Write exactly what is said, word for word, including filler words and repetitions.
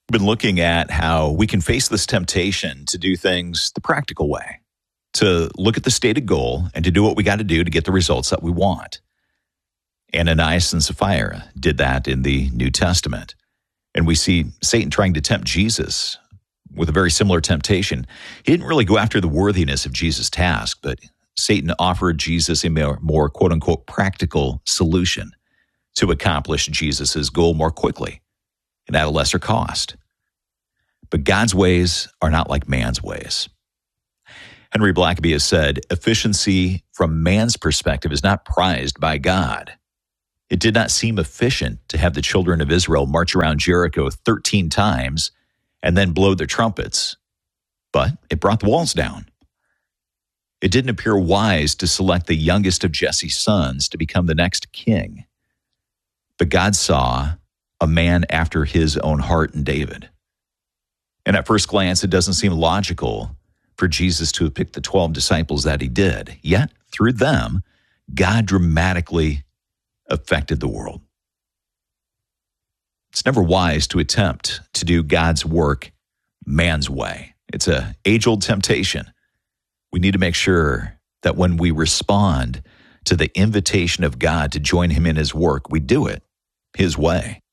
Been looking at how we can face this temptation to do things the practical way, to look at the stated goal and to do what we got to do to get the results that we want. Ananias and Sapphira did that in the New Testament. And we see Satan trying to tempt Jesus with a very similar temptation. He didn't really go after the worthiness of Jesus' task, but Satan offered Jesus a more, more quote-unquote practical solution to accomplish Jesus' goal more quickly and at a lesser cost. But God's ways are not like man's ways. Henry Blackaby has said, efficiency from man's perspective is not prized by God. It did not seem efficient to have the children of Israel march around Jericho thirteen times and then blow their trumpets, but it brought the walls down. It didn't appear wise to select the youngest of Jesse's sons to become the next king. But God saw a man after his own heart in David. And at first glance, it doesn't seem logical for Jesus to have picked the twelve disciples that he did. Yet, through them, God dramatically affected the world. It's never wise to attempt to do God's work man's way. It's an age-old temptation. We need to make sure that when we respond to the invitation of God to join him in his work, we do it his way.